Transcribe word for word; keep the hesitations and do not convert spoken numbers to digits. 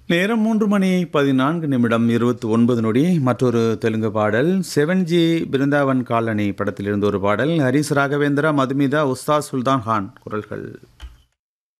நேரம் மூன்று மணி பதினான்கு நிமிடம் இருபத்தி ஒன்பது நொடி. மற்றொரு தெலுங்கு பாடல் செவன் ஜி பிருந்தாவன் காலனி படத்திலிருந்து ஒரு பாடல். ஹரிஸ் ராகவேந்திரா, மதுமிதா, உஸ்தாத் சுல்தான் கான் குரல்கள்.